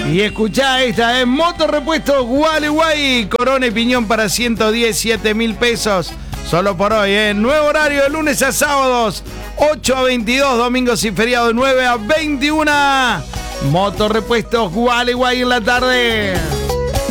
Y escuchá esta, Moto Repuestos Gualeguay, Corona y Piñón para 117.000 pesos. Solo por hoy, nuevo horario de lunes a sábados, 8 a 22, domingos y feriados 9 a 21. Moto Repuestos Gualeguay en la tarde.